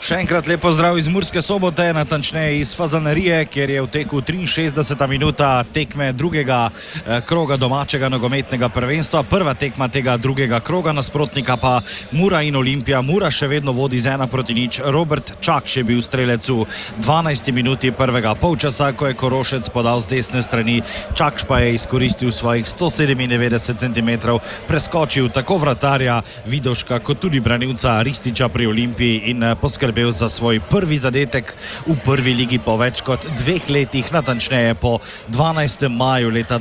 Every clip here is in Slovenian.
Še enkrat lepo zdrav iz Murske Sobote, natančneje iz Fazanerije, kjer je v teku 63. minuta tekme drugega kroga domačega nogometnega prvenstva. Prva tekma tega drugega kroga, nasprotnika pa Mura in Olimpija. Mura še vedno vodi z 1-0. Robert Čakš je bil strelec v 12. minuti prvega polčasa, ko je Korošec podal z desne strani. Čakš pa je izkoristil svojih 197 cm, preskočil tako vratarja Vidoška kot tudi branilca Rističa pri Olimpiji in poskrbel za svoj prvi zadetek v prvi ligi po več kot 2 letih, natančneje po 12. maju leta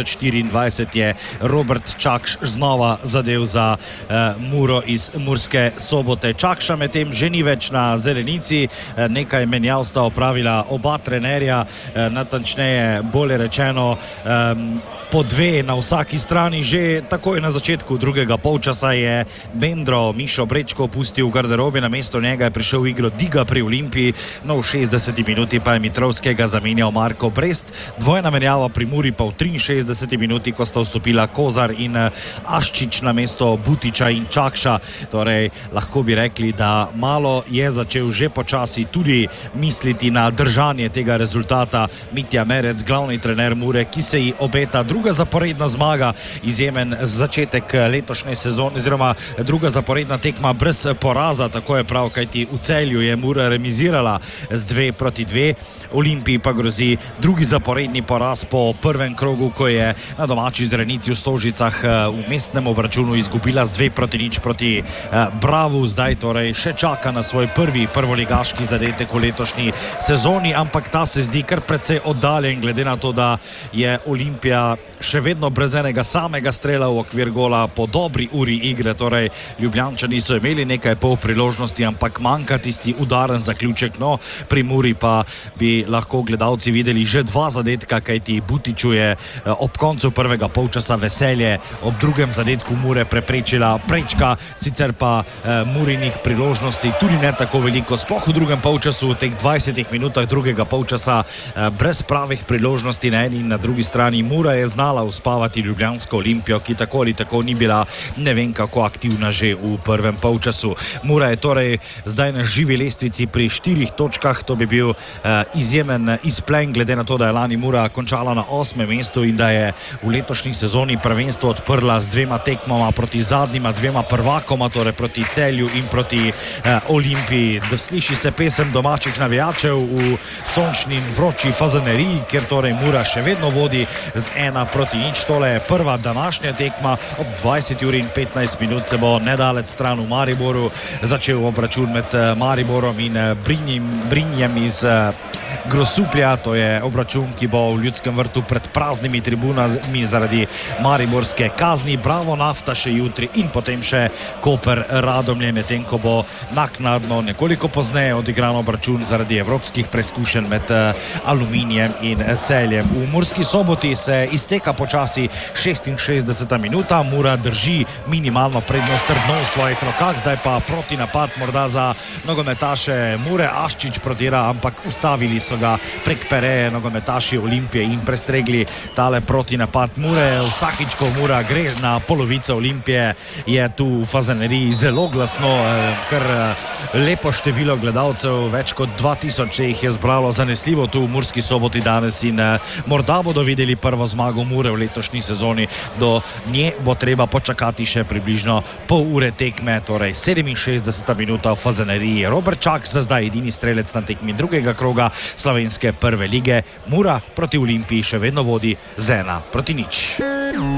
2024 je Robert Čakš znova zadel za Muro iz Murske Sobote. Čakša medtem že ni več na zelenici, nekaj menjav sta opravila oba trenerja, natančneje bolje rečeno po 2 na vsaki strani. Že takoj na začetku drugega polčasa je Bendro Mišo Brečko pustil v garderobi, namesto njega je prišel v igro Diga pri Olimpiji, no v 60. minuti pa je Mitrovskega zamenjal Marko Brest. Dvojna menjava pri Muri pa v 63. minuti, ko sta vstopila Kozar in Aščič namesto Butiča in Čakša. Torej lahko bi rekli, da malo je začel že počasi tudi misliti na držanje tega rezultata Mitja Merec, glavni trener Mure, ki se ji obeta druga zaporedna zmaga, izjemen začetek letošnje sezone oziroma druga zaporedna tekma brez poraza, tako je prav, kajti v Celju je Mura remizirala z 2-2, Olimpiji pa grozi drugi zaporedni poraz po prvem krogu, ko je na domači Zrenici v Stožicah v mestnem obračunu izgubila z 2-0 proti Bravu. Zdaj torej še čaka na svoj prvi prvoligaški zadetek v letošnji sezoni, ampak ta se zdi kar precej oddaljen, glede na to, da je Olimpija še vedno brez enega samega strela v okvir gola po dobri uri igre. Torej Ljubljančani so imeli nekaj pol priložnosti, ampak manjka tisti udaren zaključek. No, pri Muri pa bi lahko gledalci videli že 2 zadetka, kajti Butiču je ob koncu prvega polčasa veselje ob drugem zadetku Mure preprečila prečka, sicer pa Murinih priložnosti tudi ne tako veliko, sploh v drugem polčasu, v teh 20 minutah drugega polčasa brez pravih priložnosti na eni in na drugi strani. Mura je znala uspavati ljubljansko Olimpijo, ki tako ali tako ni bila ne vem kako aktivna že v prvem polčasu. Mura je torej zdaj na živi lestvici pri 4 točkah, to bi bil izjemen izplen, glede na to, da je lani Mura končala na 8. mestu in da je v letošnji sezoni prvenstvo odprla z 2 tekmama proti zadnjima 2 prvakoma, torej proti Celju in proti Olimpiji. Sliši se pesem domačih navijačev v sončni in vroči Fazaneriji, kjer torej Mura še vedno vodi z 1-0. Tole je prva današnja tekma. Ob 20:15 minut se bo nedalec stran v Mariboru začel obračun med Mariborom in Brinjem iz Grosuplja. To je obračun, ki bo v Ljudskem vrtu pred praznimi tribunami zaradi mariborske kazni. Bravo Nafta še jutri in potem še Koper Radomlje, medtem ko bo naknadno nekoliko pozneje odigran obračun zaradi evropskih preizkušenj med Aluminijem in Celjem. V Murski Soboti se izteka počasi 66. minuta. Mura drži minimalno prednost trdno v svojih rokah, zdaj pa proti napad morda za nogometaše Mure. Aščič prodira, ampak ustavili so ga prek pereje nogometaši Olimpije in prestregli tale proti napad Mure. Vsakič, ko Mura gre na polovico Olimpije, je tu v Fazaneriji zelo glasno, kar lepo število gledalcev, več kot 2000 jih je zbralo zanesljivo tu v Murski Soboti danes in morda bodo videli prvo zmago Mure v letošnji sezoni. Do nje bo treba počakati še približno pol ure tekme, torej 67. minuta v Fazaneriji. Robert Čakš za zdaj edini strelec na tekmi drugega kroga slovenske prve lige. Mura proti Olimpiji še vedno vodi z 1-0.